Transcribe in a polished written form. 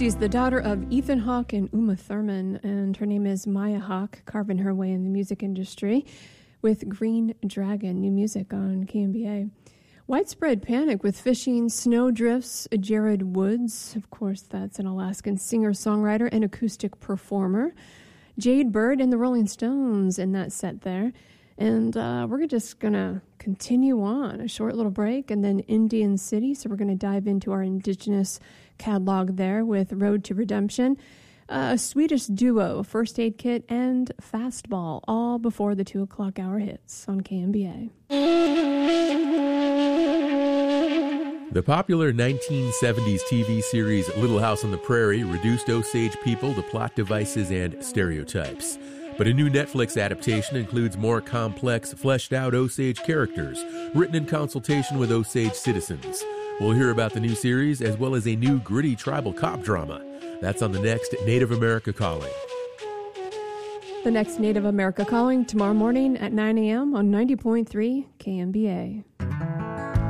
She's the daughter of Ethan Hawke and Uma Thurman, and her name is Maya Hawke, carving her way in the music industry with Green Dragon, new music on KMBA. Widespread panic with fishing, snowdrifts, Jared Woods. Of course, that's an Alaskan singer-songwriter and acoustic performer. Jade Bird and the Rolling Stones in that set there. And we're just going to continue on, a short little break, and then Indian City. So we're going to dive into our indigenous catalog there with Road to Redemption, a Swedish duo, First Aid Kit, and Fastball, all before the 2 o'clock hour hits on KMBA. The popular 1970s TV series Little House on the Prairie reduced Osage people to plot devices and stereotypes. But a new Netflix adaptation includes more complex, fleshed-out Osage characters, written in consultation with Osage citizens. We'll hear about the new series, as well as a new gritty tribal cop drama. That's on the next Native America Calling. The next Native America Calling tomorrow morning at 9 a.m. on 90.3 KMBA.